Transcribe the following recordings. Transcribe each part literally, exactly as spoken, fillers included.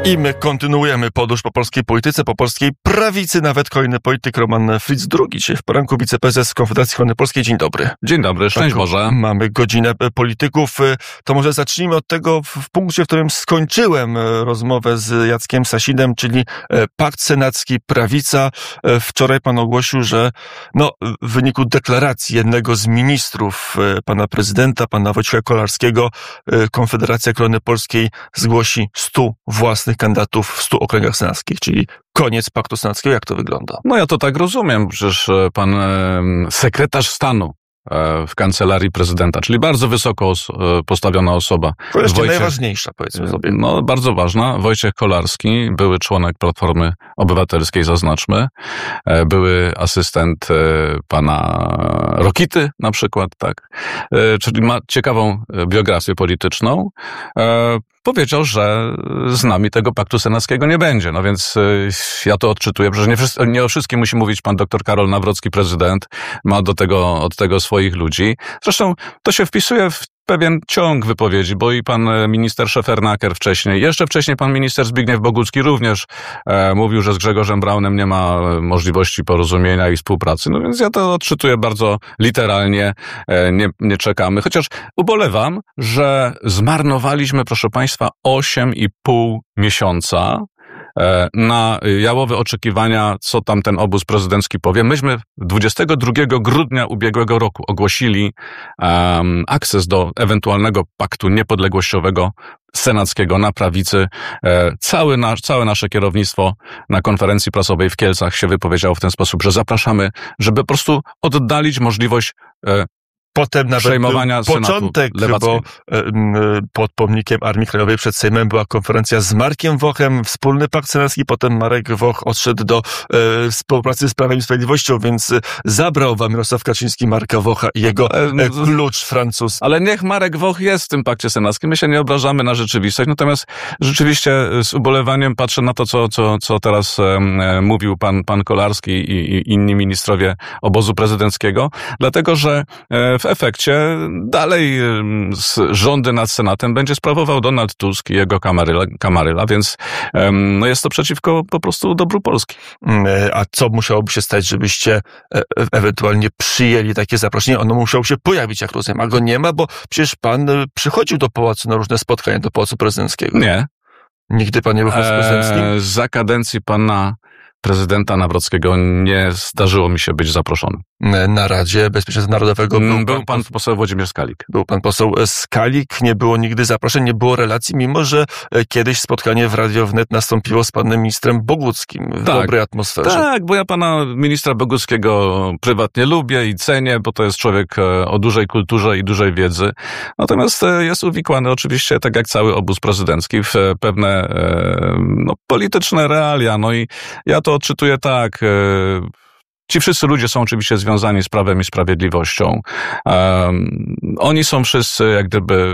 I my kontynuujemy podróż po polskiej polityce, po polskiej prawicy. Nawet kolejny polityk, Roman Fritz drugi, dzisiaj w poranku wiceprezes Konfederacji Korony Polskiej. Dzień dobry. Dzień dobry, szczęść tak, Boże. Mamy godzinę polityków. To może zacznijmy od tego w punkcie, w którym skończyłem rozmowę z Jackiem Sasinem, czyli Pakt Senacki, prawica. Wczoraj pan ogłosił, że no, w wyniku deklaracji jednego z ministrów pana prezydenta, pana Wojciecha Kolarskiego, Konfederacja Korony Polskiej zgłosi stu własnych kandydatów w stu okręgach senackich, czyli koniec Paktu Senackiego. Jak to wygląda? No ja to tak rozumiem, przecież pan e, sekretarz stanu e, w kancelarii prezydenta, czyli bardzo wysoko os- postawiona osoba. To jeszcze Wojciech, najważniejsza, powiedzmy sobie. No bardzo ważna. Wojciech Kolarski, były członek Platformy Obywatelskiej, zaznaczmy. E, były asystent e, pana Rokity na przykład, tak. E, czyli ma ciekawą biografię polityczną. E, Powiedział, że z nami tego paktu senackiego nie będzie. No więc y, ja to odczytuję. Przecież nie, wszyscy, nie o wszystkim musi mówić pan doktor Karol Nawrocki, prezydent. Ma do tego, od tego swoich ludzi. Zresztą to się wpisuje w pewien ciąg wypowiedzi, bo i pan minister Szefernaker wcześniej, jeszcze wcześniej pan minister Zbigniew Bogucki również e, mówił, że z Grzegorzem Braunem nie ma możliwości porozumienia i współpracy. No więc ja to odczytuję bardzo literalnie, e, nie, nie czekamy. Chociaż ubolewam, że zmarnowaliśmy, proszę państwa, osiem i pół miesiąca na jałowe oczekiwania, co tam ten obóz prezydencki powie. Myśmy dwudziestego drugiego grudnia ubiegłego roku ogłosili um, akces do ewentualnego paktu niepodległościowego senackiego na prawicy. E, cały nasz, całe nasze kierownictwo na konferencji prasowej w Kielcach się wypowiedziało w ten sposób, że zapraszamy, żeby po prostu oddalić możliwość e, Potem nawet przejmowania początek, bo pod pomnikiem Armii Krajowej przed Sejmem była konferencja z Markiem Wochem, wspólny pakt senacki, potem Marek Woch odszedł do e, współpracy z Prawem i Sprawiedliwością, więc zabrał wam Jarosław Kaczyński Marka Wocha i jego e, klucz francuski. Ale niech Marek Woch jest w tym pakcie senackim, my się nie obrażamy na rzeczywistość, natomiast rzeczywiście z ubolewaniem patrzę na to, co, co, co teraz e, mówił pan, pan Kolarski i, i inni ministrowie obozu prezydenckiego, dlatego, że e, w efekcie dalej rządy nad Senatem będzie sprawował Donald Tusk i jego kamaryla, kamaryla więc no jest to przeciwko po prostu dobru Polski. A co musiałoby się stać, żebyście e- ewentualnie przyjęli takie zaproszenie? Ono musiało się pojawić, jak rozumiem, a go nie ma, bo przecież pan przychodził do pałacu na różne spotkania, do Pałacu Prezydenckiego. Nie. Nigdy pan nie był w Pałacu Prezydenckim? Eee, za kadencji pana prezydenta Nawrockiego nie zdarzyło mi się być zaproszony. Na Radzie Bezpieczeństwa Narodowego był, był pan, pan poseł Włodzimierz Skalik. Był pan poseł Skalik, nie było nigdy zaproszeń, nie było relacji, mimo że kiedyś spotkanie w Radio Wnet nastąpiło z panem ministrem Boguckim w tak, dobrej atmosferze. Tak, bo ja pana ministra Boguckiego prywatnie lubię i cenię, bo to jest człowiek o dużej kulturze i dużej wiedzy. Natomiast jest uwikłany oczywiście, tak jak cały obóz prezydencki, w pewne no, polityczne realia. No i ja to odczytuję tak. Ci wszyscy ludzie są oczywiście związani z Prawem i Sprawiedliwością. Um, oni są wszyscy jak gdyby,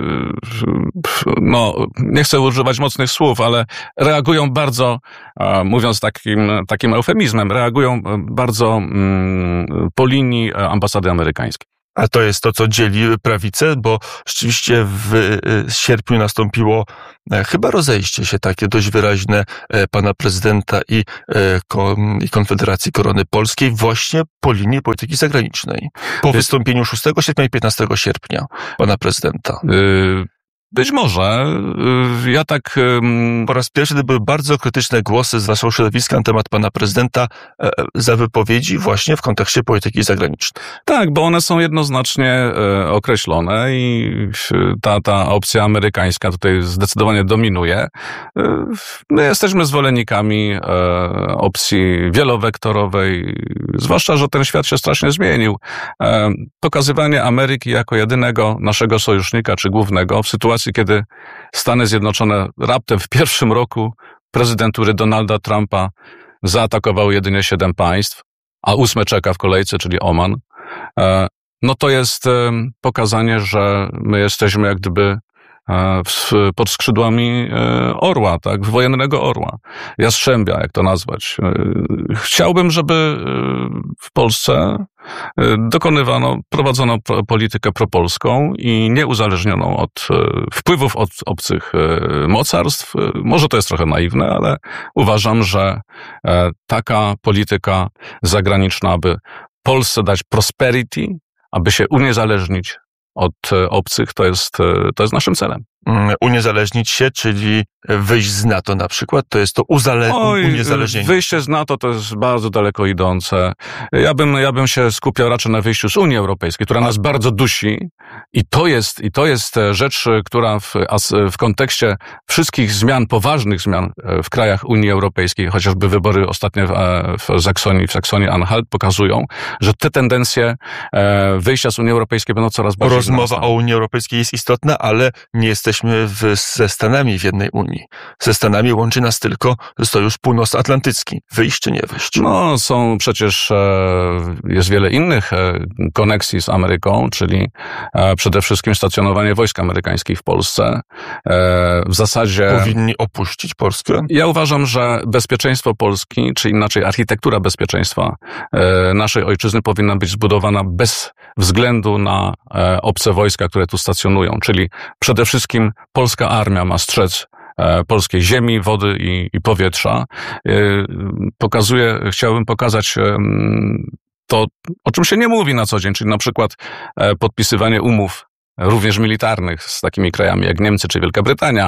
no, nie chcę używać mocnych słów, ale reagują bardzo, um, mówiąc takim, takim eufemizmem, reagują bardzo um, po linii ambasady amerykańskiej. A to jest to, co dzieli prawicę, bo rzeczywiście w sierpniu nastąpiło chyba rozejście się takie dość wyraźne pana prezydenta i, i Konfederacji Korony Polskiej właśnie po linii polityki zagranicznej. Po wystąpieniu szóstego sierpnia i piętnastego sierpnia pana prezydenta. Y- Być może. Ja tak... Po raz pierwszy były bardzo krytyczne głosy z waszego środowiska na temat pana prezydenta za wypowiedzi właśnie w kontekście polityki zagranicznej. Tak, bo one są jednoznacznie określone i ta, ta opcja amerykańska tutaj zdecydowanie dominuje. My jesteśmy zwolennikami opcji wielowektorowej, zwłaszcza, że ten świat się strasznie zmienił. Pokazywanie Ameryki jako jedynego naszego sojusznika, czy głównego w sytuacji, kiedy Stany Zjednoczone raptem w pierwszym roku prezydentury Donalda Trumpa zaatakowały jedynie siedem państw, a ósme czeka w kolejce, czyli Oman, no to jest pokazanie, że my jesteśmy jak gdyby w, pod skrzydłami orła, tak, wojennego orła, jastrzębia, jak to nazwać. Chciałbym, żeby w Polsce dokonywano, prowadzono politykę propolską i nieuzależnioną od wpływów od obcych mocarstw. Może to jest trochę naiwne, ale uważam, że taka polityka zagraniczna, aby Polsce dać prosperity, aby się uniezależnić od obcych, to jest, to jest naszym celem. Uniezależnić się, czyli wyjść z NATO na przykład, to jest to uzale- Oj, uniezależnienie. Wyjście z NATO to jest bardzo daleko idące. Ja bym, ja bym się skupiał raczej na wyjściu z Unii Europejskiej, która nas bardzo dusi i to jest, i to jest rzecz, która w, w kontekście wszystkich zmian, poważnych zmian w krajach Unii Europejskiej, chociażby wybory ostatnie w, w Saksonii, w Saksonii-Anhalt pokazują, że te tendencje wyjścia z Unii Europejskiej będą coraz bardziej Rozmowa wzrastały. o Unii Europejskiej jest istotna, ale nie jesteśmy w, ze Stanami w jednej Unii. Ze Stanami łączy nas tylko Sojusz Północnoatlantycki. Wyjść czy nie wyjść? No, są przecież, jest wiele innych koneksji z Ameryką, czyli przede wszystkim stacjonowanie wojsk amerykańskich w Polsce. W zasadzie... Powinni opuścić Polskę? Ja uważam, że bezpieczeństwo Polski, czy inaczej architektura bezpieczeństwa naszej ojczyzny powinna być zbudowana bez względu na obce wojska, które tu stacjonują, czyli przede wszystkim polska armia ma strzec polskiej ziemi, wody i, i powietrza. Pokazuję, chciałbym pokazać to, o czym się nie mówi na co dzień, czyli na przykład podpisywanie umów również militarnych z takimi krajami jak Niemcy czy Wielka Brytania,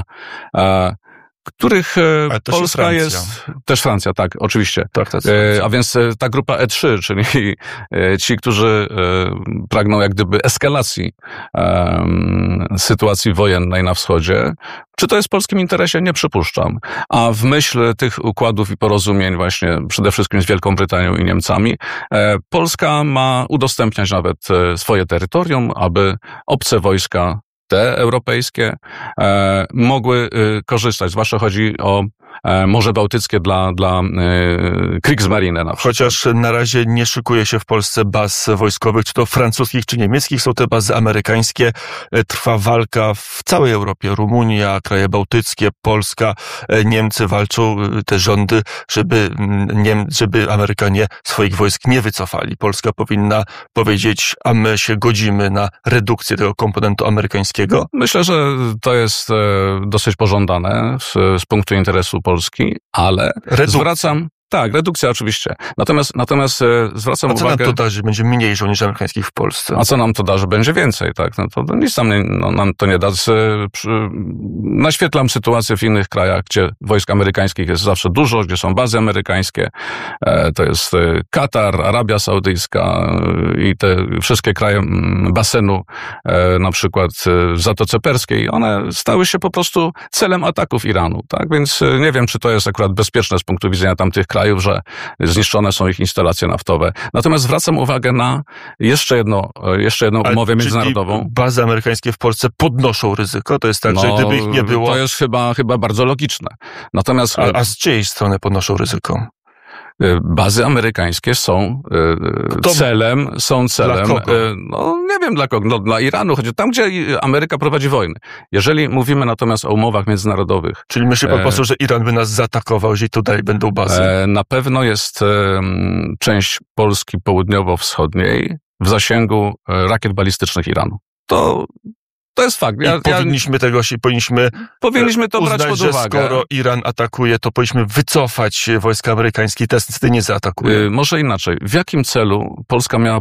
których Polska jest, jest... Też Francja, tak, oczywiście. Tak, tak, e, a więc ta grupa E trzy, czyli ci, którzy pragną jak gdyby eskalacji e, sytuacji wojennej na wschodzie. Czy to jest w polskim interesie? Nie przypuszczam. A w myśl tych układów i porozumień właśnie przede wszystkim z Wielką Brytanią i Niemcami, e, Polska ma udostępniać nawet swoje terytorium, aby obce wojska te europejskie e, mogły e, korzystać, zwłaszcza chodzi o e, Morze Bałtyckie dla, dla e, Kriegsmarine na przykład. Chociaż na razie nie szykuje się w Polsce baz wojskowych, czy to francuskich, czy niemieckich, są te bazy amerykańskie. Trwa walka w całej Europie. Rumunia, kraje bałtyckie, Polska, Niemcy walczą, te rządy, żeby, Niem- żeby Amerykanie swoich wojsk nie wycofali. Polska powinna powiedzieć, a my się godzimy na redukcję tego komponentu amerykańskiego. Myślę, że to jest dosyć pożądane z, z punktu interesu Polski, ale Redukcja. zwracam... Tak, redukcja oczywiście. Natomiast, natomiast zwracam uwagę... A co uwagę... nam to da, że będzie mniej żołnierzy amerykańskich w Polsce? A co nam to da, że będzie więcej, tak? No to, to nic nam, nie, no, nam to nie da. Z, przy, naświetlam sytuację w innych krajach, gdzie wojsk amerykańskich jest zawsze dużo, gdzie są bazy amerykańskie. E, to jest Katar, Arabia Saudyjska e, i te wszystkie kraje basenu, e, na przykład w Zatoce Perskiej, one stały się po prostu celem ataków Iranu, tak? Więc nie wiem, czy to jest akurat bezpieczne z punktu widzenia tamtych krajów, krajów, że zniszczone są ich instalacje naftowe. Natomiast zwracam uwagę na jeszcze jedno, jeszcze jedną Ale umowę międzynarodową. Bazy amerykańskie w Polsce podnoszą ryzyko? To jest tak, no, że gdyby ich nie było... To jest chyba, chyba bardzo logiczne. Natomiast... A, a z czyjej strony podnoszą ryzyko? Bazy amerykańskie są Kto? celem, są celem, Dla kogo? no nie wiem dla kogo, no, dla Iranu, choć tam, gdzie Ameryka prowadzi wojnę. Jeżeli mówimy natomiast o umowach międzynarodowych... Czyli myśli pan poseł, że Iran by nas zaatakował, jeżeli tutaj będą bazy? Na pewno jest część Polski południowo-wschodniej w zasięgu rakiet balistycznych Iranu. To... To jest fakt. Ja, I powinniśmy ja, tego się, powinniśmy, powinniśmy to uznać, brać pod że uwagę. Skoro Iran atakuje, to powinniśmy wycofać wojska amerykańskie, te niestety nie zaatakuje. Może inaczej. W jakim celu Polska miała